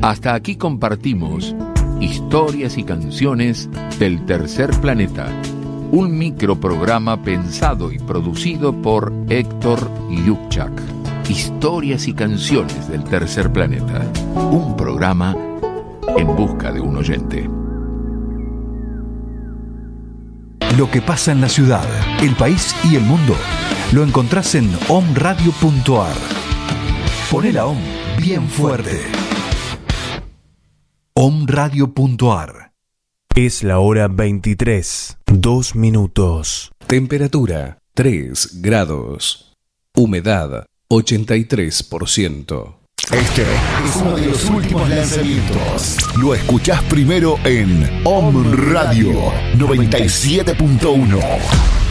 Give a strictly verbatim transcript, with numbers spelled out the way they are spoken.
Hasta aquí compartimos historias y canciones del Tercer Planeta, un microprograma pensado y producido por Héctor Yukchak. Historias y canciones del Tercer Planeta, un programa en busca de un oyente. Lo que pasa en la ciudad, el país y el mundo lo encontrás en omradio punto ar. Poné la Om bien fuerte. omradio punto ar. Es la hora veintitrés, dos minutos. Temperatura tres grados. Humedad ochenta y tres por ciento. Este es uno de los últimos lanzamientos. Lo escuchás primero en Om Radio noventa y siete punto uno.